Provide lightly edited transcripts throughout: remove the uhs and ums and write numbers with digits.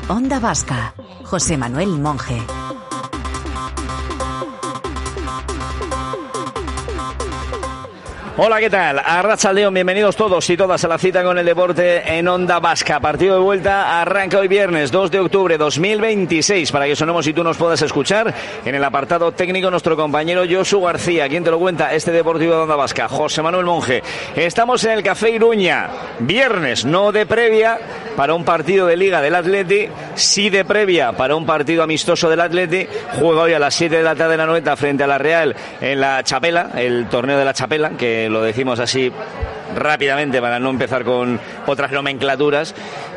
Onda Vasca, José Manuel Monje. Hola, ¿qué tal? Arratsaldeon, bienvenidos todos y todas a la cita con el deporte en Onda Vasca. Partido de vuelta arranca hoy viernes 2 de octubre 2026 para que sonemos y tú nos puedas escuchar. En el apartado técnico nuestro compañero Josu García. ¿Quién te lo cuenta? Este Deportivo de Onda Vasca, José Manuel Monje. Estamos en el Café Iruña, viernes, no de previa para un partido de Liga del Atleti, sí de previa para un partido amistoso del Atleti. Juega hoy a las 7 de la tarde en la Anoeta frente a la Real en la Chapela, el torneo de la Chapela, que lo decimos así rápidamente para no empezar con otras nomenclaturas,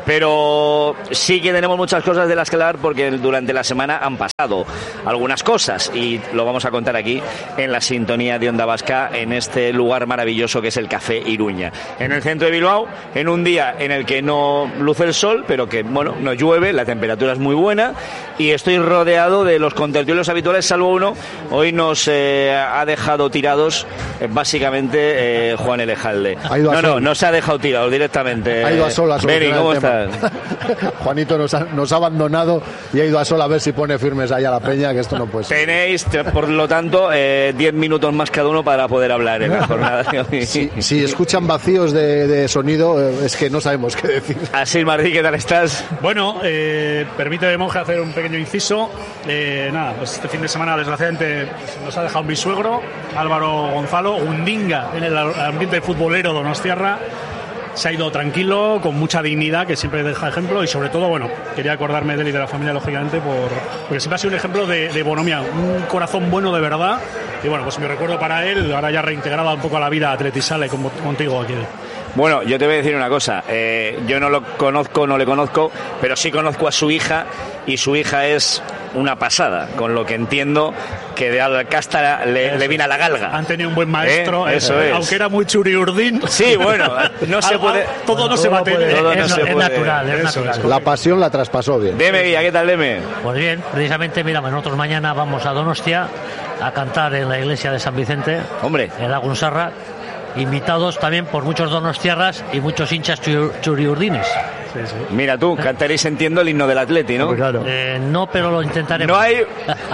pero sí que tenemos muchas cosas de las que hablar porque durante la semana han pasado algunas cosas y lo vamos a contar aquí en la sintonía de Onda Vasca en este lugar maravilloso que es el Café Iruña, en el centro de Bilbao, en un día en el que no luce el sol, pero que bueno, no llueve, la temperatura es muy buena y estoy rodeado de los contertulios habituales, salvo uno. Hoy nos ha dejado tirados básicamente Juan Elejalde. No se ha dejado tirados directamente. Ha ido a solas. Beni, ¿cómo estás? Juanito nos ha abandonado y ha ido a sola a ver si pone firmes ahí a la peña, que esto no puede ser. Tenéis, por lo tanto, 10 minutos más cada uno para poder hablar en la jornada de hoy. Si escuchan vacíos de sonido, es que no sabemos qué decir. Así, Martí, ¿qué tal estás? Bueno, permíteme, Monje, hacer un pequeño inciso. Nada, pues este fin de semana, desgraciadamente, nos ha dejado mi suegro, Álvaro Gonzalo, Undinga, en el ambiente futbolero donostiarra. Se ha ido tranquilo, con mucha dignidad, que siempre deja ejemplo, y sobre todo, bueno, quería acordarme de él y de la familia, lógicamente, porque siempre ha sido un ejemplo de bonomía, un corazón bueno de verdad, y bueno, pues mi recuerdo para él, ahora ya reintegrada un poco a la vida atletisale contigo aquí. Bueno, yo te voy a decir una cosa, yo no lo conozco, no le conozco, pero sí conozco a su hija, y su hija es una pasada, con lo que entiendo que de Alcástara le viene a la galga. Han tenido un buen maestro, eso es. Aunque era muy churiurdín. Sí, bueno, no se puede. Todo no se va a tener. Es natural. La pasión la traspasó bien. Deme, Guía, ¿qué tal, Deme? Pues bien, precisamente, mira, nosotros mañana vamos a Donostia a cantar en la iglesia de San Vicente. Hombre. En Lagunsarra, invitados también por muchos donostiarras y muchos hinchas churiurdines. Sí. Mira tú, cantaréis, entiendo, el himno del Atleti, ¿no? Pues claro. No, pero lo intentaremos. No hay...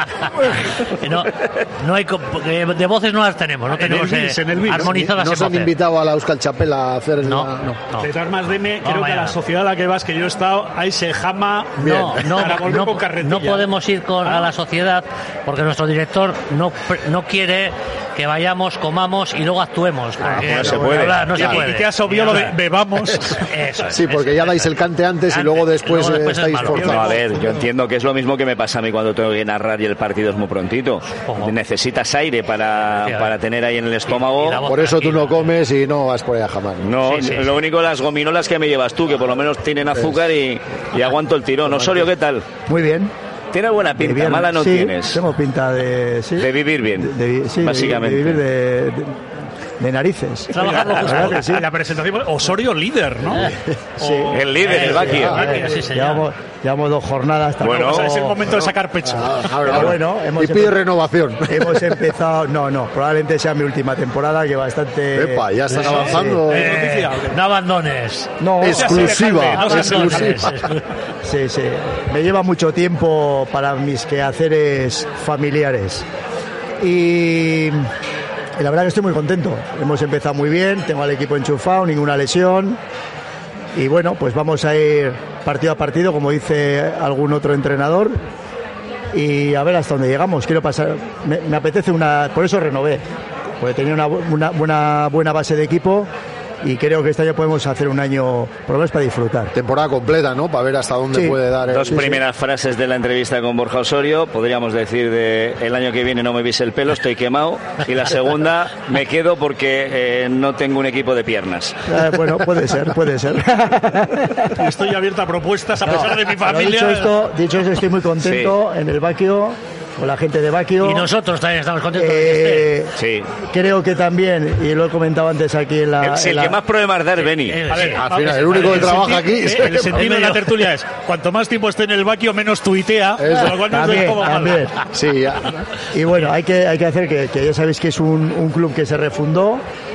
no hay... De voces no las tenemos, no tenemos armonizadas. ¿No os han invitado a la Euskal Chapela a hacer...? No. De todas más, Deme, creo que a la sociedad a la que vas, que yo he estado, ahí se jama... No podemos ir a la sociedad porque nuestro director no quiere que vayamos, comamos y luego actuemos. No se puede. No se puede. Y te has obviado lo de bebamos. Eso es, sí, porque ya dais el cante antes y luego después estáis forzados. No, a ver, yo entiendo que es lo mismo que me pasa a mí cuando tengo que narrar y el partido es muy prontito. Necesitas aire para tener ahí en el estómago. Por eso tú no comes y no vas por allá jamás. No, lo único, las gominolas que me llevas tú, que por lo menos tienen azúcar y aguanto el tirón. Osorio, ¿qué tal? Muy bien. Tienes buena pinta, bien, mala no sí, tienes. Tengo pinta de vivir bien, básicamente. De vivir de narices. Trabajarlo justo. Sí. La presentación, Osorio líder, ¿no? Sí. El líder, el Baquio. Llevamos 2 jornadas. Bueno, es el momento de sacar pecho. Y pide renovación. Hemos empezado... No, probablemente sea mi última temporada, que bastante... Epa, ya están avanzando. No abandones. No, exclusiva. Sí. Me lleva mucho tiempo para mis quehaceres familiares. Y la verdad que estoy muy contento. Hemos empezado muy bien, tengo al equipo enchufado, ninguna lesión. Y bueno, pues vamos a ir partido a partido, como dice algún otro entrenador. Y a ver hasta dónde llegamos. Quiero pasar. Me apetece por eso renové. Porque tenía una buena base de equipo. Y creo que este año podemos hacer un año, por lo menos, para disfrutar. Temporada completa, ¿no? Para ver hasta dónde puede dar. Dos primeras frases de la entrevista con Borja Osorio. Podríamos decir el año que viene no me vise el pelo, estoy quemado. Y la segunda, me quedo porque no tengo un equipo de piernas. Bueno, puede ser. Estoy abierto a propuestas a pesar de mi familia. Dicho esto, estoy muy contento en el Baquio, con la gente de Baquio. Y nosotros también estamos contentos. Sí. Creo que también, y lo he comentado antes aquí en la... El que más problemas da es Beni. A ver, al final, el único que trabaja aquí... El sentido de la tertulia es, cuanto más tiempo esté en el Baquio, menos tuitea. También. Sí, ya. Y bueno, hay que hacer que ya sabéis que es un club que se refundó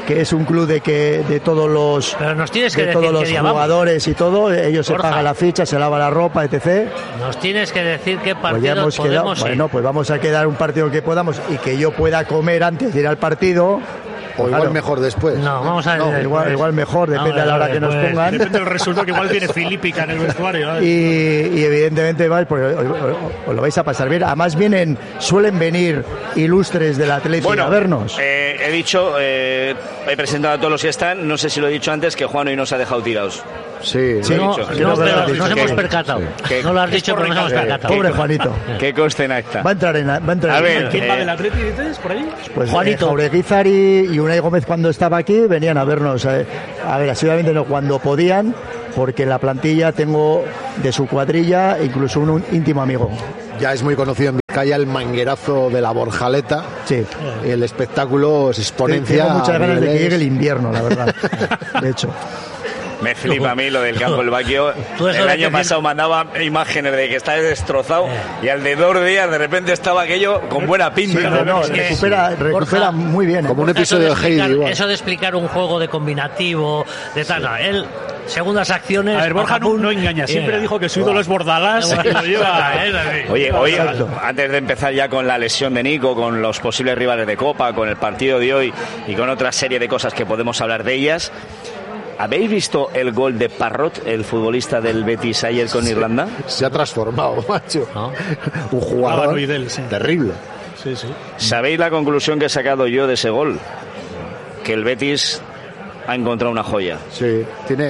que es un club de todos los, pero nos tienes que de decir todos los jugadores y todo, ellos Borja, se pagan la ficha, se lava la ropa, etc. Nos tienes que decir qué Pues ya partido hemos quedado, podemos ir. bueno, pues vamos a quedar un partido que podamos y que yo pueda comer antes de ir al partido. O igual mejor después. No, vamos a ver. Igual mejor, depende de la hora que nos pongan. Depende del resultado, que igual tiene Filípica en el vestuario. Y evidentemente vais, porque os lo vais a pasar bien. Además suelen venir ilustres del Atlético a vernos. He dicho, he presentado a todos los que están, no sé si lo he dicho antes, que Juan hoy nos ha dejado tirados. Sí, no, pero nos hemos percatado. No lo has dicho, pero nos hemos percatado. Pobre Juanito. Que conste en acta. Va a entrar en A ver, ¿quién va del Atlético, dices, por ahí? Pues Juanito. Jaureguizar y Unai Gómez, cuando estaba aquí, venían a vernos. A ver, asiduamente no, cuando podían, porque en la plantilla tengo de su cuadrilla incluso un íntimo amigo. Ya es muy conocido en Vizcaya el manguerazo de la Borjaleta. Sí. El espectáculo se exponencia. Tengo muchas ganas de que llegue el invierno, la verdad. De hecho. Me flipa a mí lo del campo del Baquio. El año pasado mandaba imágenes de que está destrozado y al de 2 días de repente estaba aquello con buena pinta. Sí, recupera muy bien. Como un episodio de Heidi. Eso de explicar un juego de combinativo, de tal, él, segundas acciones... A ver, Borja no engaña, siempre dijo que su ídolo es Bordalás y lo lleva... Oye, hoy, antes de empezar ya con la lesión de Nico, con los posibles rivales de Copa, con el partido de hoy y con otra serie de cosas que podemos hablar de ellas... ¿Habéis visto el gol de Parrot, el futbolista del Betis ayer con Irlanda? Se ha transformado, macho. ¿No? Un jugador terrible. Sí, sí. ¿Sabéis la conclusión que he sacado yo de ese gol? Que el Betis ha encontrado una joya. Sí,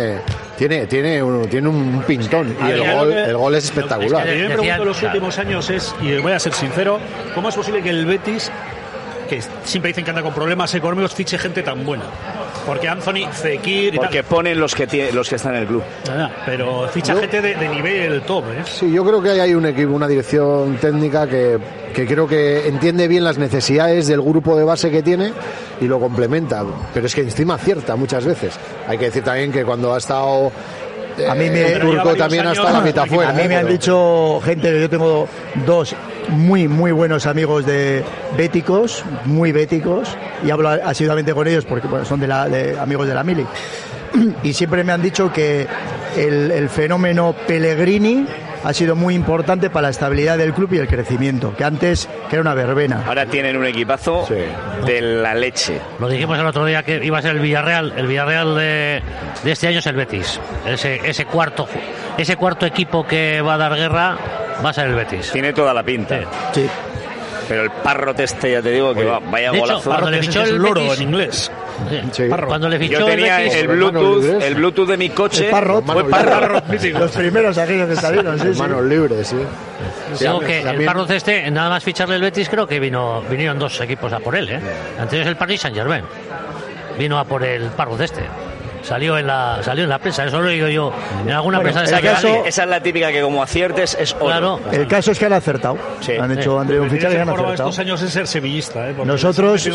tiene un pintón y el gol es espectacular. Yo me pregunto en los últimos años y voy a ser sincero, ¿cómo es posible que el Betis, que siempre dicen que anda con problemas económicos, fiche gente tan buena? Porque Anthony, Fekir y porque tal. ponen los que están en el club. Pero ficha gente de nivel top, ¿eh? Sí, yo creo que hay un equipo, una dirección técnica que creo que entiende bien las necesidades del grupo de base que tiene y lo complementa. Pero es que encima acierta muchas veces. Hay que decir también que cuando ha estado... A mí Turco también ha estado la mitad fuera. A mí me han dicho gente, yo tengo 2 muy buenos amigos béticos, muy béticos, y hablo asiduamente con ellos porque son de amigos de la Mili. Y siempre me han dicho que el fenómeno Pellegrini ha sido muy importante para la estabilidad del club y el crecimiento, que antes que era una verbena. Ahora tienen un equipazo de la leche. Lo dijimos el otro día que iba a ser el Villarreal de este año es el Betis. Ese cuarto equipo que va a dar guerra va a ser el Betis. Tiene toda la pinta. Sí. Pero el Parrot ya te digo que vaya de golazo. Hecho, cuando le fichó el loro Betis, en inglés. Sí. Cuando le fichó yo tenía el Betis, el Bluetooth de mi coche. El Parrot. Fue Parrot. Los primeros aquellos que salieron, sí. Manos libres, sí. Digo que el Parrot nada más ficharle el Betis, creo que vinieron 2 equipos a por él, ¿eh? Antes el Paris Saint-Germain vino a por el Parrot Salió en la prensa, eso lo he oído yo en alguna prensa de esa es la típica que como aciertes es oro. Claro. El caso es que han acertado. Sí. Han hecho André un fichaje y han acertado. Estos años es ser sevillista, ¿eh? Nosotros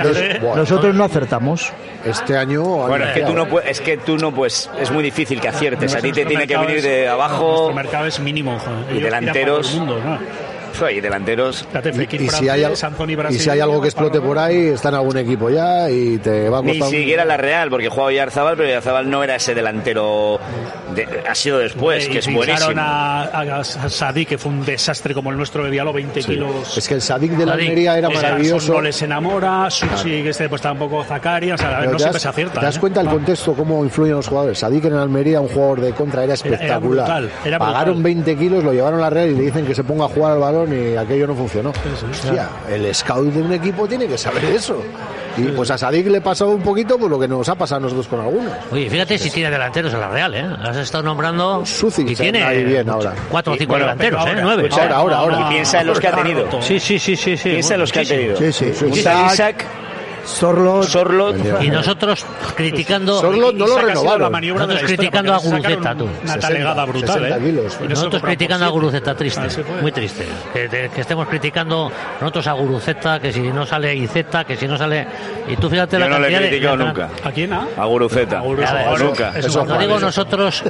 no acertamos. Este año... Bueno, es que tú no puedes, es muy difícil que aciertes. A ti te tiene que venir de abajo. Nuestro mercado es mínimo, joder. Y delanteros. Y delanteros. Y si hay algo que explote por ahí, está en algún equipo ya y te va a costar. Ni siquiera la Real, porque juega Oyarzabal, pero Oyarzabal no era ese delantero. Ha sido después, que es buenísimo. A Sadik, que fue un desastre como el nuestro de Diallo, 20 kilos. Es que el Sadik de la Almería era maravilloso. No les enamora, Susi, que pues tampoco Zakaria, o sea, no siempre se acierta. ¿Te das cuenta el contexto, cómo influyen los jugadores? Sadik en Almería, un jugador de contra, era espectacular. Era brutal. Pagaron 20 kilos, lo llevaron a la Real y le dicen que se ponga a jugar al balón y aquello no funcionó. Hostia, el scout de un equipo tiene que saber eso. Y pues a Sadik le pasó un poquito pues lo que nos ha pasado a nosotros con algunos. Oye, fíjate si tiene delanteros en la Real, ¿eh? Has estado nombrando Suci, y tiene ahí bien ahora. 4 o 5 delanteros, ¿eh? 9. Ahora. Y piensa en los que ha tenido. Sí. Piensa en los que ha tenido. Sí. Un tal Isaac, Sorlot. Y nosotros criticando. Sorlot no lo renovaron. Nosotros criticando a Guruceta, tú. Una talegada brutal, 60 kilos. Y nosotros criticando a Guruceta, triste. Muy triste. Que estemos criticando nosotros a Guruceta, que si no sale Iceta, que si no sale. Y tú fíjate la cantidad de. Yo no le he criticado nunca. ¿A quién? A Guruceta. Nunca. Cuando digo nosotros,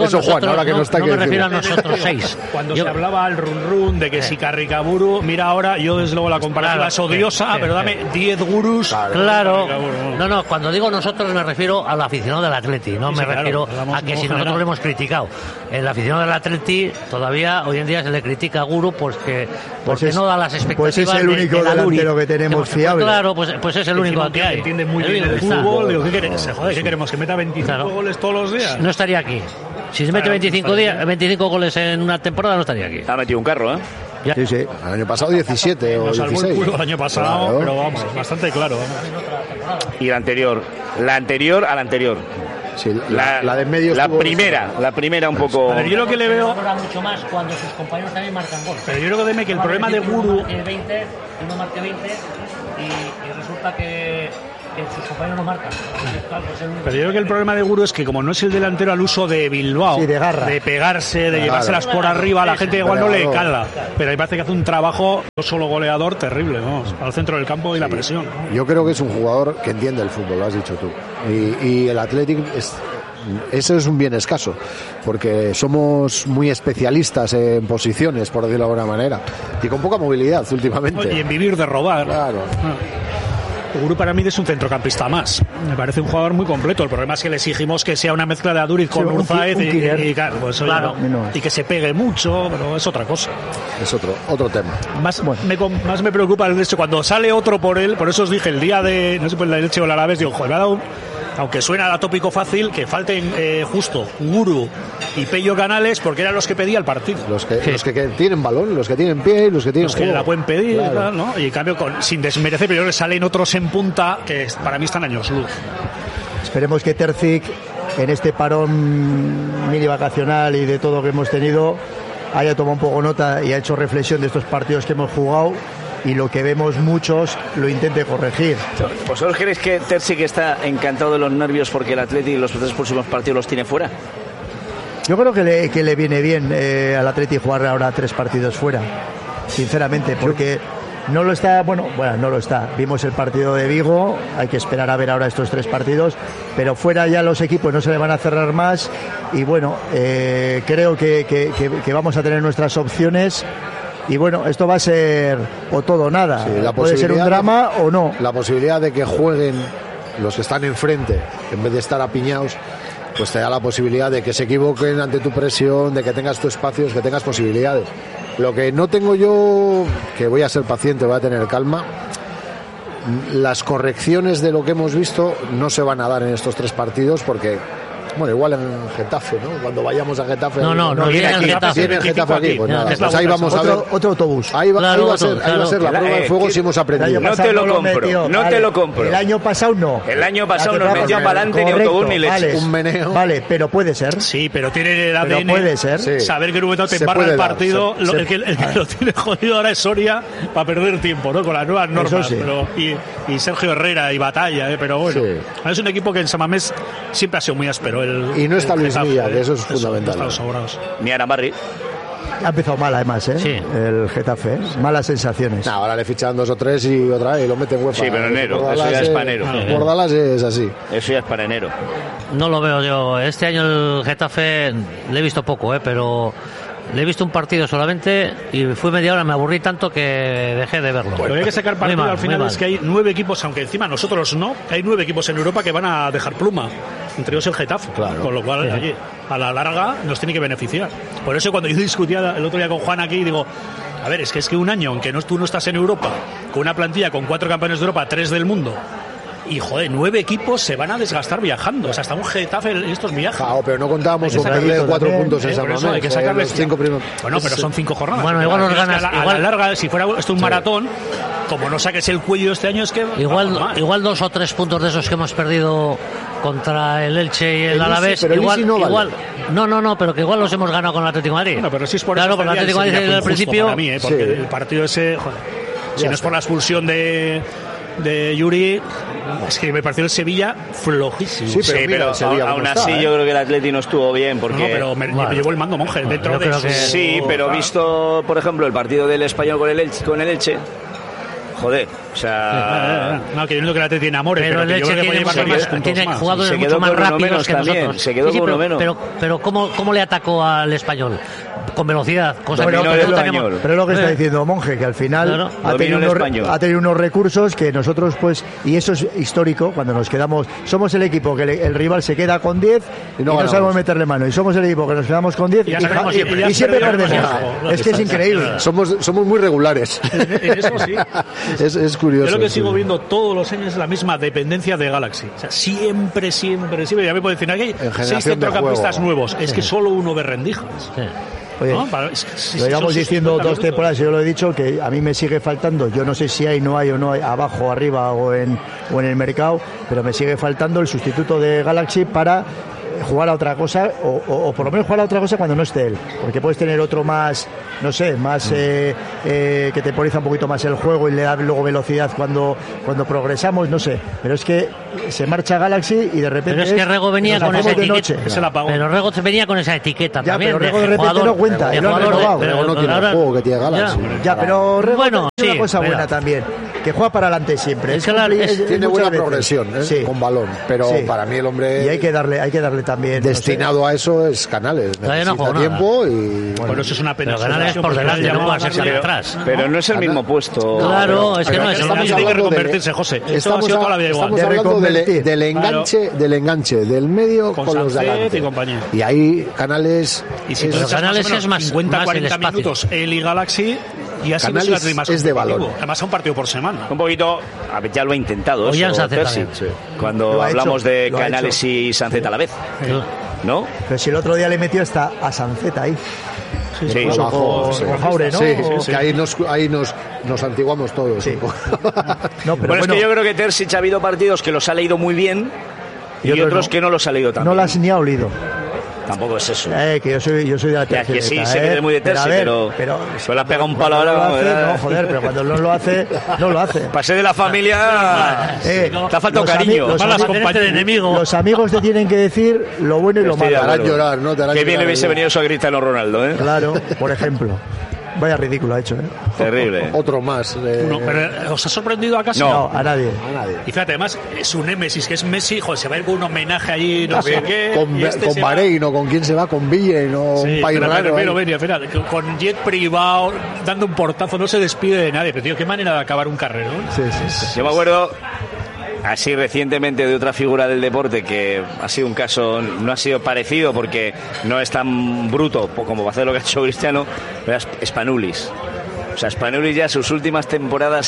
no me refiero a nosotros 6. Cuando se hablaba al run de que si Carricaburu, mira ahora, yo desde luego la comparativa es odiosa, pero dame 10 gurús Claro. No, cuando digo nosotros me refiero al aficionado del Atleti, no me refiero a que si nosotros lo hemos criticado. El aficionado del Atleti todavía hoy en día se le critica a Guru porque no da las expectativas. Pues es el único delantero que tenemos fiable. Claro, pues es el único que hay. Entiende muy bien el fútbol. Digo, ¿qué queremos? ¿Que meta 25 goles todos los días? No estaría aquí. Si se mete 25 goles en una temporada, no estaría aquí. Ha metido un carro, ¿eh? Sí. El año pasado 17 o 16. Salvó el culo el año pasado, claro. Pero vamos, bastante claro. Y la anterior a la anterior. Sí, la de medio. La primera un poco. A ver, yo lo que le veo. Mucho más cuando sus compañeros también marcan gol. Pero yo creo que el problema de Guru. Uno marque 20 y resulta que sus compañeros no marcan. Pero yo creo que el problema de Guru es que como no es el delantero al uso de Bilbao, sí, de garra, de pegarse, de llevárselas por arriba, a la gente igual no le cala. Pero ahí parece que hace un trabajo no solo goleador terrible, vamos, al centro del campo y la presión. Yo creo que es un jugador que entiende el fútbol, lo has dicho tú. Y el Athletic eso es un bien escaso, porque somos muy especialistas en posiciones, por decirlo de alguna manera, y con poca movilidad últimamente. Y en vivir de robar. Claro. Guru para mí es un centrocampista más. Me parece un jugador muy completo. El problema es que le exigimos que sea una mezcla de Aduriz con Urzáez y que se pegue mucho, pero es otra cosa. Es otro tema. Más me preocupa el hecho cuando sale otro por él. Por eso os dije el día de, no sé, pues el Elche o el Alavés, digo, joder, me ha dado, aunque suena a tópico fácil, que falten justo Guru y Pello Canales, porque eran los que pedía el partido. Los que tienen balón, los que tienen pie y los que tienen juego. Que la pueden pedir, claro. ¿No? Y en cambio, sin desmerecer, pero salen otros en punta que para mí están años luz. Esperemos que Terzic, en este parón mini vacacional y de todo que hemos tenido, haya tomado un poco nota y ha hecho reflexión de estos partidos que hemos jugado, y lo que vemos muchos lo intente corregir. ¿Vosotros creéis que Terzic está encantado de los nervios porque el Atleti y los tres próximos partidos los tiene fuera? Yo creo que le viene bien al Atleti jugar ahora 3 partidos fuera, sinceramente, porque no lo está, no lo está. Vimos el partido de Vigo, hay que esperar a ver ahora estos 3 partidos, pero fuera ya los equipos no se le van a cerrar más, y creo que vamos a tener nuestras opciones. Y esto va a ser o todo o nada. Sí, puede ser un drama o no. La posibilidad de que jueguen los que están enfrente, en vez de estar apiñados, pues te da la posibilidad de que se equivoquen ante tu presión, de que tengas tus espacios, que tengas posibilidades. Lo que no tengo yo, que voy a ser paciente, voy a tener calma, las correcciones de lo que hemos visto no se van a dar en estos 3 partidos, porque igual en Getafe, ¿no? Cuando vayamos a Getafe. No viene el Getafe. Viene el Getafe aquí. Pues nada, pues ahí vamos a ver. Otro autobús. Ahí va a ser la prueba de fuego si hemos aprendido. No te lo compro. El año pasado no. El año pasado nos metió para adelante ni autobús ni leche. Un meneo. Vale, pero puede ser. Sí, pero tiene el ADN. Puede ser. Sí. Saber que Rubén te embarra el partido. El que lo tiene jodido ahora es Soria para perder tiempo, ¿no? Con las nuevas normas. Sí. Y Sergio Herrera y Batalla, pero bueno. Sí. Es un equipo que en Samamés siempre ha sido muy áspero. Y no está Luis Milla, que eso es fundamental. Ni Aramarri. Ha empezado mal, además, Sí. El Getafe, Malas sensaciones. Ahora le fichan 2 o 3 y otra vez y lo meten UEFA. Sí, pero enero, eso ya es para enero. Bordalas es así. Eso ya es para enero. No lo veo yo. Este año el Getafe le he visto poco, pero le he visto un partido solamente y fui media hora, me aburrí tanto que dejé de verlo. Bueno, hay que sacar partido al final, es que hay 9 equipos, aunque encima nosotros no, hay 9 equipos en Europa que van a dejar pluma, entre ellos el Getafe, claro. Con lo cual allí, a la larga nos tiene que beneficiar. Por eso cuando yo discutía el otro día con Juan aquí, digo, a ver, es que un año, aunque tú no estás en Europa, con una plantilla con 4 campeones de Europa, 3 del mundo, y joder, 9 equipos se van a desgastar viajando. O sea, hasta un Getafe en estos viajes. Pero no contábamos con perder 4 puntos en San Mamés. Hay que sacarles 5 primeros. Bueno, pero son 5 jornadas. Bueno, igual nos ganas. A la larga, si fuera esto un maratón, como no saques el cuello este año, es que. Igual 2 o 3 puntos de esos que hemos perdido contra el Elche y el Alavés. No, pero que igual los hemos ganado con el Atlético de Madrid. Bueno, pero si es por eso. Claro, con el Atlético de Madrid al principio. Para mí, porque el partido ese. Joder, si no es por la expulsión de Yuri, es que me pareció el Sevilla flojísimo. Sí, pero aún así yo creo que el Atleti no estuvo bien porque... No, pero me llevó el mando Monje dentro de eso. Sí, pero visto, por ejemplo, el partido del Español con el Elche, joder, o sea... No, que yo no creo que el Atleti tiene amores, pero el Elche tiene jugadores se mucho más rápidos que nosotros. Se quedó con uno menos. Pero ¿cómo le atacó al Español? con velocidad, cosa que Dominó nosotros el no tenemos. español. Pero es lo que está diciendo Monje, que al final Claro. ha tenido unos recursos que nosotros, pues, y eso es histórico, cuando nos quedamos, somos el equipo que el rival se queda con 10 y no sabemos meterle mano, y somos el equipo que nos quedamos con 10 Y ya sabemos siempre, y siempre ya perdemos. sabemos. Es que es increíble. Somos muy regulares. En eso sí. Es curioso. Yo lo que sí. sigo viendo todos los años es la misma dependencia de Galaxy. O sea, siempre. Ya me pueden decir, aquí hay generación 6 de centrocampistas juego. nuevos. Es que solo uno ve rendijas. Sí. Oye, ¿No? lo llevamos diciendo 2 temporadas, yo lo he dicho, que a mí me sigue faltando, yo no sé si hay, no hay o no hay, abajo, arriba o en el mercado, pero me sigue faltando el sustituto de Galaxy para jugar a otra cosa, o por lo menos jugar a otra cosa cuando no esté él, porque puedes tener otro más, no sé, más que temporiza un poquito más el juego y le da luego velocidad cuando progresamos, no sé, pero es que se marcha Galaxy y de repente Pero es que Rego venía con esa etiqueta. Se la pagó. Pero Rego venía con esa etiqueta Ya, también. pero Rego de repente no cuenta, de y lo han jugador renovado. pero Rego no tiene el ahora- juego que tiene Galaxy. Ya, pero Rego Bueno, tiene sí, una cosa mira. buena también, que juega para adelante siempre. Es que la- Tiene muchas buena veces. progresión Sí. con balón, pero Sí. para mí el hombre Y hay que darle también. no sé. destinado a eso es Canales. Todavía no Necesita jugó tiempo y Bueno, eso es una pena. Pero Canales por delante, no puede ser siempre atrás. Pero no es el mismo puesto. Claro, es que pero no es lo estamos mismo. Tiene que hablando de- reconvertirse, José. Esto ha Estamos, sido toda la vida igual. estamos De hablando reconvertir. del enganche del medio Con con los de Sancet adelante. y compañía. Y ahí Canales Y si es- tú Pero echas Canales más o menos es más- 50, más el 40 espacio. minutos él y Galaxy, y así Canales ves más es de competitivo. balón. Además, un partido por semana. Un poquito, a ver, ya lo ha intentado. O eso, Jan Sancet Percy, también. cuando Lo ha hablamos hecho, de lo ha Canales hecho. y Sancet a la vez. ¿No? Pero si el otro día le metió hasta a Sancet ahí. Sí. Pues bajo, Con Jaure, ¿no? Sí, que ahí nos antiguamos todos. Sí. un poco. No, pero Bueno, es que yo creo que Terzic ha habido partidos que los ha leído muy bien y otros no. que no los ha leído tan no bien. las ni ha olido. Tampoco es eso. Que yo soy de la Ya, que tercera. sí, sé que eres muy de Terzi, pero le has pegado un palo cuando ahora. no lo hace, ¿verdad? no, joder, pero cuando no lo hace, no lo hace. Pasé de la familia. Te ha faltado los cariño. los Malas amigos- compañías. enemigo. Los amigos te tienen que decir lo bueno y lo Estoy de malo. Te harán acuerdo. llorar, ¿no? Te harán Qué bien le llorar. hubiese venido eso a Cristiano Ronaldo, ¿eh? Claro, por ejemplo. Vaya ridículo ha hecho, ¿eh? Terrible. Otro más. Uno, pero, ¿os ha sorprendido acaso? No. No, a nadie. A nadie. Y fíjate, además, es un némesis, que es Messi, joder, se va a ir con un homenaje allí, no sé qué. Con, y este con se va- Bahrein o con quién se va, con Villen o Sí, un país pero, raro. pero, ahí. espera, con jet privado, dando un portazo, no se despide de nadie. Pero, tío, qué manera de acabar un carrerón. Sí, sí, sí. Yo me acuerdo así recientemente de otra figura del deporte que ha sido un caso, no ha sido parecido porque no es tan bruto como va a hacer lo que ha hecho Cristiano, pero es Spanulis. O sea, Spanulis ya sus últimas temporadas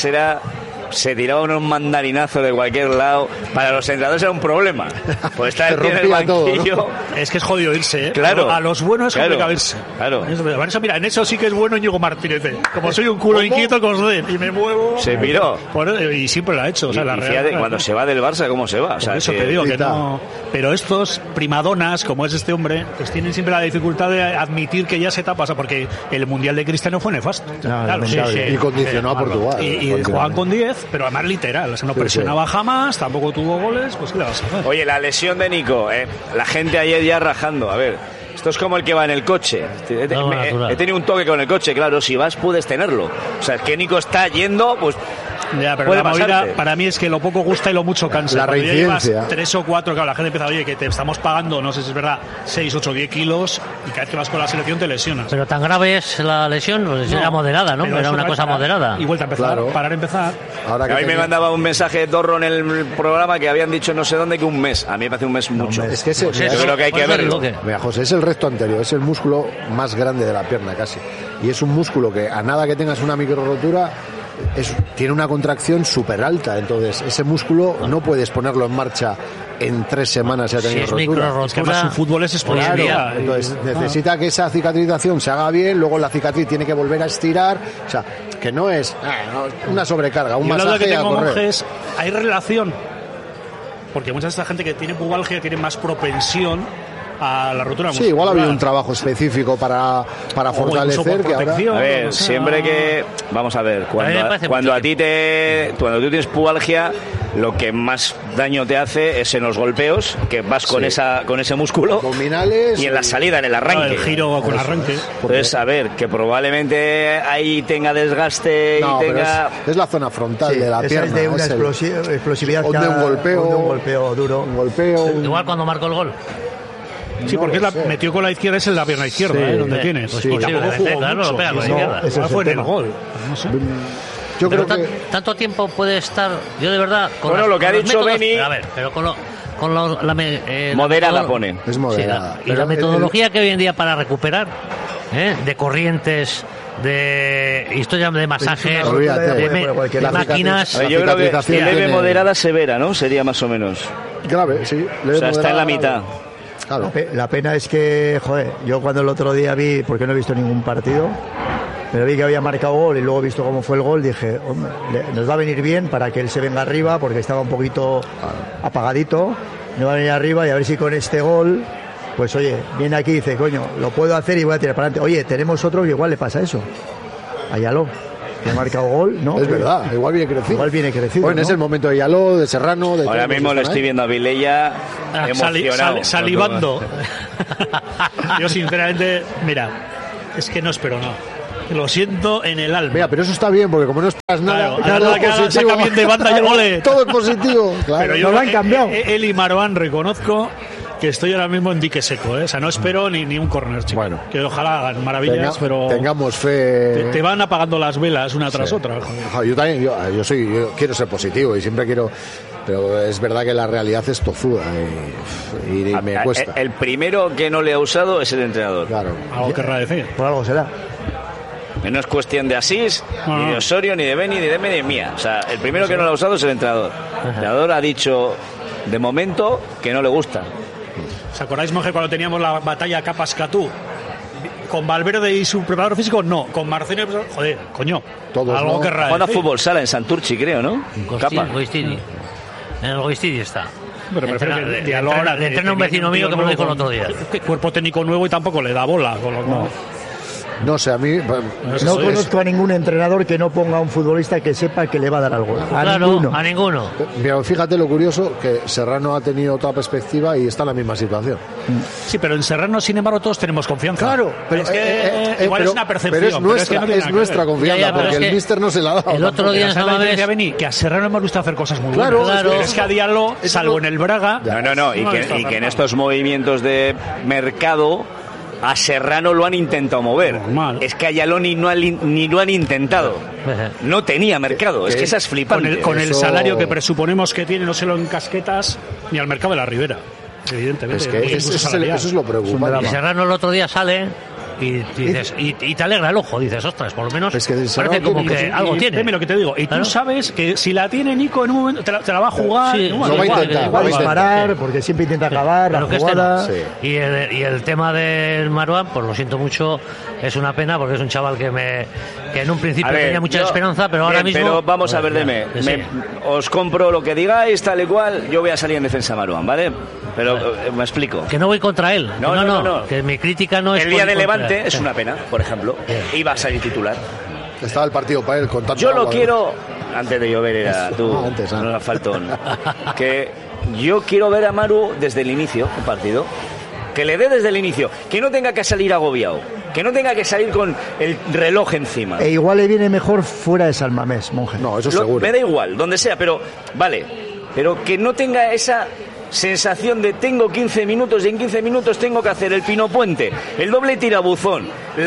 se tiraba unos mandarinazos de cualquier lado. Para los entrenadores era un problema. Pues está Se el tío en el rompía todo, banquillo. ¿no? Es que es jodido irse, ¿eh? Claro. A los buenos es Claro. complicado irse. Claro. Por eso, mira, en eso sí que es bueno Íñigo Martínez. Como soy un culo inquieto, que os den. Y me muevo. Se piró. Y siempre lo ha hecho. O sea, Y la fíjate, Real- cuando se va del Barça, ¿cómo se va? O Por sea, eso que- te digo que Quita. no. Pero estos primadonas, como es este hombre, pues tienen siempre la dificultad de admitir que ya se tapa, o sea, porque el Mundial de Cristiano fue nefasto. lamentable. Y condicionó a Portugal. Y jugaban con 10, pero además literal, o sea, no Sí, presionaba jamás, tampoco tuvo goles, pues ¿qué le vas a hacer? Oye, la lesión de Nico, la gente ayer ya rajando. A ver, esto es como el que va en el coche. No, natural. He tenido un toque con el coche, claro, si vas puedes tenerlo. O sea, es que Nico está yendo, pues Ya, pero puede la movida pasarte. para mí es que lo poco gusta y lo mucho cansa. La Cuando ya llevas reincidencia. 3 o 4, claro, la gente empieza, oye, que te estamos pagando, no sé si es verdad, 6, 8, 10 kilos, y cada vez que vas con la selección te lesionas. Pero tan grave es la lesión, pues era moderada, ¿no? Pero Era eso una no es cosa parar. moderada. Y vuelta a empezar, Claro. parar a empezar. Ahora que a mí me tenía- mandaba un mensaje de Dorro en el programa que habían dicho no sé dónde que un mes. A mí me parece un mes mucho. Es que ese, Pues mira, Yo creo que hay por que eso verlo. digo que- mira, José, es el recto anterior, es el músculo más grande de la pierna casi. Y es un músculo que a nada que tengas una micro rotura tiene una contracción súper alta. Entonces, ese músculo no puedes ponerlo en marcha en 3 semanas ya Si tenido es rotura. micro Es que además rotura, su fútbol es hoy en exponencial. día- Claro, entonces necesita que esa cicatrización se haga bien, luego la cicatriz tiene que volver a estirar, o sea, que no es una sobrecarga, un Yo la duda masaje que y a tengo, correr. Monjes, ¿hay relación? Porque mucha de esta gente que tiene pubalgia tiene más propensión a la rotura Sí, igual ha habido un muscular. trabajo específico para O incluso fortalecer por que ahora... protección. A ver, o sea, siempre que... Vamos a ver, A mí me parece cuando mucho cuando tú tienes pubalgia, lo que más daño te hace es en los golpeos, que vas con Sí. con ese músculo, Abdominales y en la salida, en el arranque. el giro con arranque. Entonces, a ver, que probablemente ahí tenga desgaste No, y pero tenga... es la zona frontal Sí, de la esa pierna. es de una es el- explosividad o de un golpeo, o de un golpeo duro. un golpeo, Igual cuando marcó el gol. Sí, porque metió con la izquierda, es en la pierna izquierda, donde tiene. Pues, y tampoco jugó mucho. Pega con la izquierda. Eso fue en el gol. No sé. Yo creo que tanto tiempo puede estar, yo de verdad, lo que ha dicho Beni, a ver, pero con moderada pone. Es moderada. Sí, y la metodología que hoy en día para recuperar, de corrientes, de historias de masajes, de máquinas. Yo creo que leve, moderada, severa, ¿no? Sería más o menos. Grave, sí. O sea, está en la mitad. Claro. La pena es que, joder, yo cuando el otro día vi, porque no he visto ningún partido, pero vi que había marcado gol y luego he visto cómo fue el gol, dije, hombre, nos va a venir bien para que él se venga arriba, porque estaba un poquito apagadito, nos va a venir arriba y a ver si con este gol, pues oye, viene aquí y dice, coño, lo puedo hacer y voy a tirar para adelante. Oye, tenemos otro que igual le pasa eso. Ayaló, que ha marcado gol, ¿no? Es verdad, igual viene crecido. Bueno, ¿no? Es el momento de Ayaló, de Serrano. Ahora mismo lo estoy viendo a Vilella emocionado. Salivando. Yo sinceramente, mira, es que no espero nada. Lo siento en el alma. Mira, pero eso está bien, porque como no esperas nada, claro, saca bien de banda y el gole. Todo es positivo. Claro. Pero yo lo han cambiado. Él y Marwan reconozco que estoy ahora mismo en dique seco, O sea, no espero ni un córner, chico. Bueno, que ojalá hagan maravillas, pero tengamos fe. Te van apagando las velas una tras otra. Yo también, yo quiero ser positivo y siempre quiero, pero es verdad que la realidad es tozuda y me cuesta. El primero que no le ha usado es el entrenador. Claro. Algo querrá decir. Por algo será. No es cuestión de Asís, ni de Osorio, ni de Beni, ni de Meni, ni mía. O sea, el primero que no lo ha usado es el entrenador. El entrenador ha dicho, de momento, que no le gusta. ¿Os acordáis, monje, cuando teníamos la batalla Capas-Catú? ¿Con Valverde y su preparador físico? No. Con Marcelo, joder, coño. Todos, algo querrá decir. Juega fútbol sala en Santurchi, creo, ¿no? Goistini. En el Goistini está. Pero prefiero que dialogue. Le entrena un vecino mío que me lo dijo el otro día. Cuerpo técnico nuevo y tampoco le da bola. No sé, a mí no conozco a ningún entrenador que no ponga a un futbolista que sepa que le va a dar algo. A ninguno. Pero fíjate lo curioso, que Serrano ha tenido otra perspectiva y está en la misma situación. Sí, pero en Serrano, sin embargo, todos tenemos confianza. Claro, pero es que igual es una percepción. Pero es nuestra confianza, porque el míster no se la ha dado. El otro día en que a Serrano hemos visto hacer cosas muy buenas. Claro. Es que a Diallo, salvo en el Braga... No, y que en estos movimientos de mercado... A Serrano lo han intentado mover. Normal. Es que a Ayaló ni lo han intentado. No tenía mercado. Es que esa es flipante. Con el salario que presuponemos que tiene, no se lo encasquetas ni al mercado de la Ribera. Evidentemente. Es que eso es lo preocupante. Y Serrano el otro día sale... Y dices, y te alegra el ojo, dices, ostras, por lo menos es que parece como que algo tiene. Dime lo que te digo. Y tú sabes que si la tiene Nico en un momento, te la va a jugar. Sí, lo va a intentar. Va a disparar, porque siempre intenta acabar la jugada. Y el tema del Marwan, pues lo siento mucho, es una pena porque es un chaval que en un principio tenía mucha esperanza, pero ahora mismo... Pero vamos a ver, os compro lo que digáis, tal y cual, yo voy a salir en defensa de Marwan, ¿vale? Pero me explico. Que no voy contra él. No. Que mi crítica no es... El día de Levante es una pena, por ejemplo. Iba a salir titular. Estaba el partido para él con tanto Yo lo agua, quiero... Antes de llover era tú. Antes. No nos faltó. Que yo quiero ver a Maru desde el inicio del partido. Que le dé desde el inicio. Que no tenga que salir agobiado. Que no tenga que salir con el reloj encima. E igual le viene mejor fuera de San Mamés, monje. No, eso seguro. Me da igual, donde sea, pero... Vale. Pero que no tenga esa... sensación de tengo 15 minutos y en 15 minutos tengo que hacer el pinopuente, el doble tirabuzón,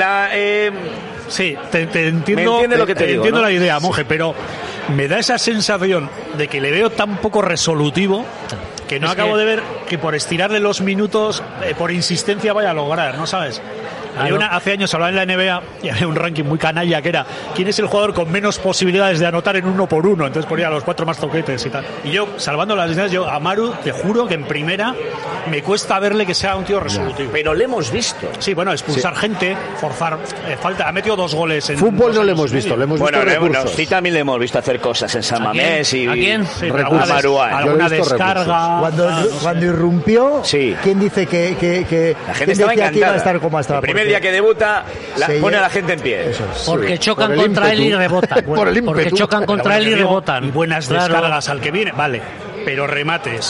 sí, te entiendo. ¿Me entiendes lo que te digo? Entiendo, ¿no? La idea, monje, pero me da esa sensación de que le veo tan poco resolutivo que no acabo de ver que por estirarle los minutos, por insistencia vaya a lograr, ¿no sabes? Hace años hablaba en la NBA y había un ranking muy canalla que era ¿quién es el jugador con menos posibilidades de anotar en 1-por-1? Entonces ponía los 4 más toquetes y tal. Y yo, salvando las distancias, yo a Maru, te juro que en primera me cuesta verle que sea un tío resolutivo. Pero le hemos visto. Sí, bueno, expulsar gente, forzar, falta, ha metido 2 goles en... Fútbol no le hemos visto, le hemos visto recursos. Sí, también le hemos visto hacer cosas en San Mamés y... ¿A quién? Sí, alguna descarga... Cuando irrumpió, sí. ¿Quién dice que la gente estaba encantada? Que iba a estar como estaba? El primer día que debuta, pone a la gente en pie. Porque chocan contra él y rebotan. Porque chocan contra él y rebotan. Y buenas descargas al que viene, vale. Pero remates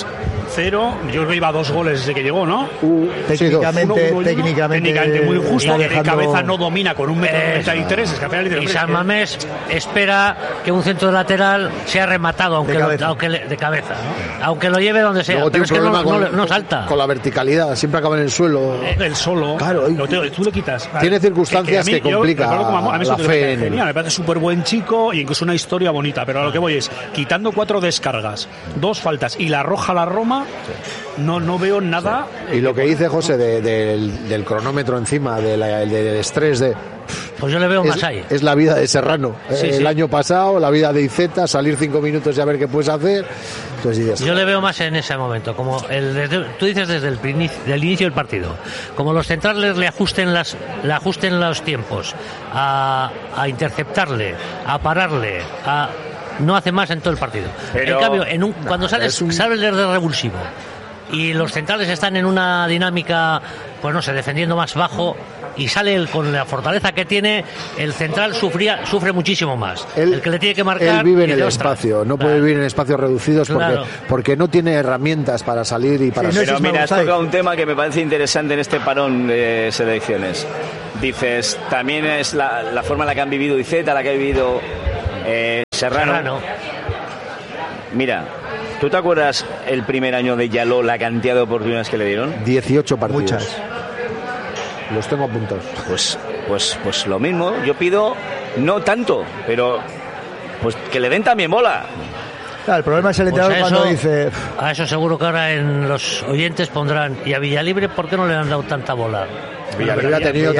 0. Yo creo que iba 2 goles desde que llegó, ¿no? Técnicamente muy justo. dejando... De cabeza no domina con 1,93 m. Es que al final y San Mamés espera que un centro de lateral sea rematado, aunque de cabeza, ¿no? Aunque lo lleve donde sea. Luego pero es que no salta. Con la verticalidad, siempre acaba en el suelo. El solo. Claro, tú le quitas. Tiene circunstancias que complica a mí la fe. Genial, me parece súper buen chico y incluso una historia bonita. Pero a lo que voy es, quitando 4 descargas, 2 faltas y la roja a la Roma, no veo nada. Sí. Y lo que dice José del cronómetro encima, del estrés de... Pues yo le veo más ahí. Es la vida de Serrano. El año pasado, la vida de Iceta, salir 5 minutos y a ver qué puedes hacer. Entonces dices, yo le veo más en ese momento, como tú dices desde el inicio del partido, como los centrales le ajusten los tiempos, a interceptarle, a pararle, no hace más en todo el partido. Pero, en cambio, cuando sales de revulsivo y los centrales están en una dinámica, pues no sé, defendiendo más bajo, y sale con la fortaleza que tiene, el central sufre muchísimo más. El que le tiene que marcar. Él vive en el espacio, no puede vivir en espacios reducidos porque no tiene herramientas para salir y para... Pero mira, has tocado un tema que me parece interesante en este parón de selecciones. Dices, también es la forma en la que han vivido Iceta, la que ha vivido Serrano. Mira, ¿tú te acuerdas el primer año de Yaló, la cantidad de oportunidades que le dieron? 18 partidos. Muchas. Los tengo apuntados. Pues lo mismo. Yo pido, no tanto, pero pues que le den también bola. Claro, el problema es el entrenador cuando dice... A eso seguro que ahora en los oyentes pondrán, ¿y a Villalibre por qué no le han dado tanta bola? Villalibre ha tenido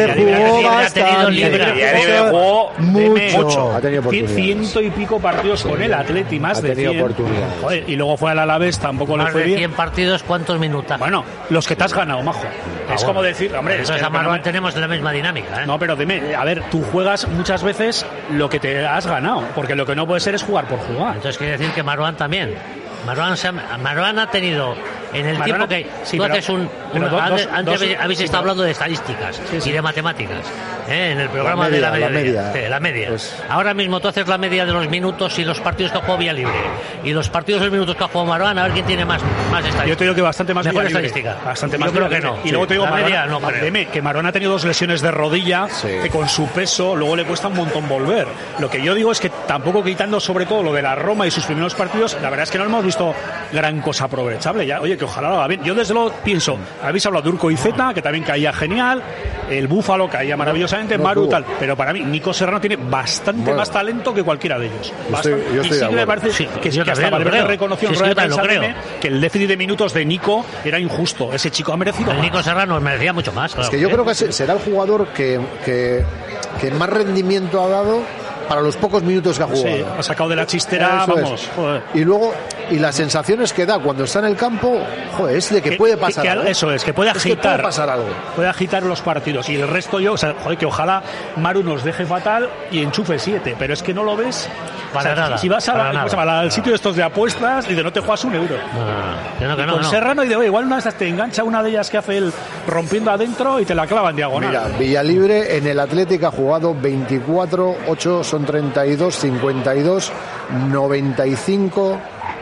jugó mucho. Ha tenido oportunidades. 100 y pico partidos con el Atleti, más de 100. Oportunidades. Joder, y luego fue al Alavés, tampoco le fue bien. 100 partidos, ¿cuántos minutos? Bueno, los que te has ganado, majo. Es como decir, hombre... Entonces a Marwan tenemos la misma dinámica, ¿eh? No, pero dime, a ver, tú juegas muchas veces lo que te has ganado, porque lo que no puede ser es jugar por jugar. Entonces quiere decir que Marwan también. Marwan ha tenido en el tiempo que tú haces antes habéis estado hablando de estadísticas y de matemáticas en el programa de la media. Pues, ahora mismo tú haces la media de los minutos y los partidos que ha jugado Villalibre y los partidos de los minutos que ha jugado Marwan, a ver quién tiene más estadística. Yo te digo que bastante más mejor estadística. Bastante más. Yo creo que no. Y luego te digo, Marwan, no que Marwan ha tenido 2 lesiones de rodilla que con su peso luego le cuesta un montón volver. Lo que yo digo es que tampoco, quitando sobre todo lo de la Roma y sus primeros partidos, la verdad es que no hemos visto gran cosa aprovechable. Ya, oye, que ojalá lo haga bien. Yo desde luego pienso, habéis hablado de Urco Iceta, que también caía genial, el Búfalo caía maravillosamente, Maru tal, pero para mí Nico Serrano tiene bastante más talento que cualquiera de ellos. Yo estoy y sí que me parece que hasta Valverde reconoció en rueda de prensa que el déficit de minutos de Nico era injusto. Ese chico ha merecido más. Nico Serrano merecía mucho más. Claro. Es que yo creo que será el jugador que más rendimiento ha dado para los pocos minutos que ha jugado. Sí, ha sacado de la chistera, vamos. Y luego, y las sensaciones que da cuando está en el campo, joder, es de que puede pasar algo. Eso es, que puede agitar. Puede pasar algo. Puede agitar los partidos. Y el resto que ojalá Maru nos deje fatal y enchufe 7. Pero es que no lo ves para nada. Si vas al sitio de estos de apuestas, dice, no te juegas €1. Con Serrano, y igual una de esas te engancha una de ellas que hace él rompiendo adentro y te la clava en diagonal. Mira, Villalibre en el Atlético ha jugado 24, 8 son 32, 52, 95,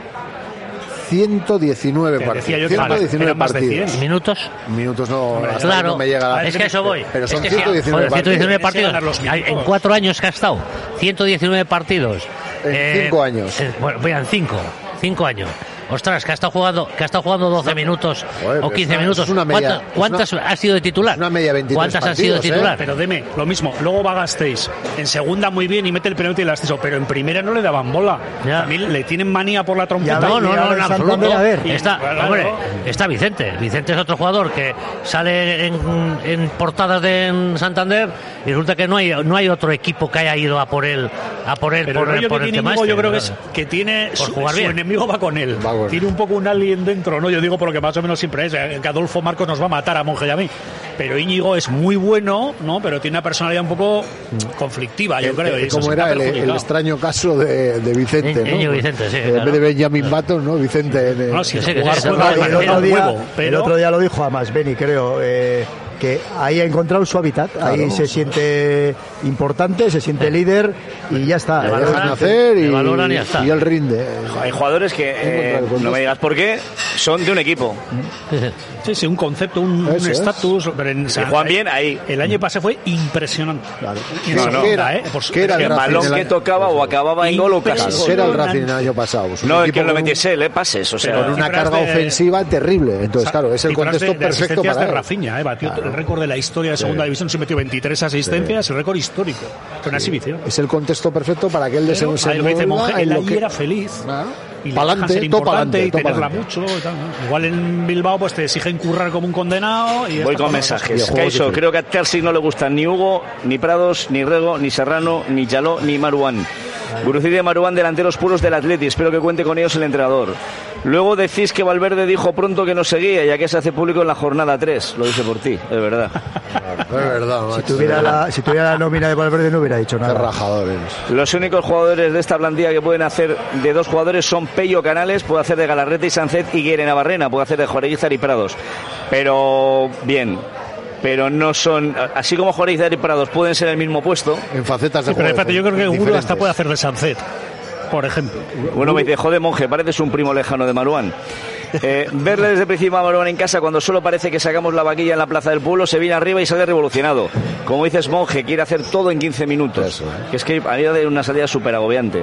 119 partidos. 119 partidos. ¿Minutos no, claro, no me llega. Es que eso voy. Pero son 119 partidos. En 4 años que ha estado. 119 partidos. En 5 años. Bueno, vean, 5 años. Ostras, que ha estado jugando 12 minutos o 15 minutos. ¿Cuántas ha sido de titular? Una media 23 ¿Cuántas partidos, ha sido de titular? Pero dime, lo mismo. Luego va Gasteiz. En segunda muy bien y mete el penalti y el ascenso. Pero en primera no le daban bola. También le tienen manía por la trompeta. No, en absoluto. Está Vicente. Vicente es otro jugador que sale en portadas en Santander y resulta que no hay otro equipo que haya ido a por él. Por el tema yo creo que tiene su enemigo va con él. Tiene un poco un alien dentro, ¿no? Yo digo por lo que más o menos siempre es, que Adolfo Marcos nos va a matar a Monge y a mí. Pero Íñigo es muy bueno, ¿no? Pero tiene una personalidad un poco conflictiva, yo creo. Como era el extraño caso de Vicente, ¿no? Íñigo Vicente, sí. En vez de Benjamin Button, ¿no? Vicente. El otro día lo dijo además Beni, creo. que ahí ha encontrado su hábitat, ahí se siente importante, se siente líder y ya está. Le dejan hacer y él rinde. Hay jugadores que, no me digas por qué, son de un equipo. Sí, un concepto, un estatus. Si juegan bien, ahí. El año pasado fue impresionante. Claro. ¿Qué era el balón que tocaba o acababa en gol o casi. ¿Qué era el Racing el año pasado? No, es que lo metiese él, pases. O sea, con una carga ofensiva terrible. Entonces, claro, es el contexto perfecto para él. Rafinha, batió el récord de la historia de segunda división, se metió 23 asistencias, el récord histórico. Fue una exhibición. Es el contexto perfecto para que él desenvuelva en lo que era feliz. Y pa'lante, ser importante y tenerla mucho y tal, ¿no? Igual en Bilbao pues te exigen currar como un condenado y voy con mensajes. Kaiso, creo que a Terzi no le gustan ni Hugo, ni Prados, ni Rego, ni Serrano, ni Yaló, ni Marouane. Gurucide y Marouane, delanteros puros del Atleti. Espero que cuente con ellos el entrenador. Luego decís que Valverde dijo pronto que no seguía, ya que se hace público en la jornada 3. Lo dice por ti, es verdad. Es verdad, macho. Si tuviera la nómina de Valverde no hubiera dicho nada. Qué rajadores. Los únicos jugadores de esta plantilla que pueden hacer de dos jugadores son Pello Canales, puede hacer de Galarreta y Sánchez, y Guere Navarrena, puede hacer de Joreguizar y Prados. Pero bien, pero no son, así como Joreguizar y Prados pueden ser el mismo puesto. En facetas de juego. Pero espérate, yo creo que Guru hasta puede hacer de Sánchez, por ejemplo. Bueno, me dejó de Monje, pareces un primo lejano de Marouane. Verle desde el principio a Marouane en casa cuando solo parece que sacamos la vaquilla en la plaza del pueblo, se viene arriba y sale revolucionado. Como dices, Monje quiere hacer todo en 15 minutos. Eso, que es que ha ido de una salida súper agobiante.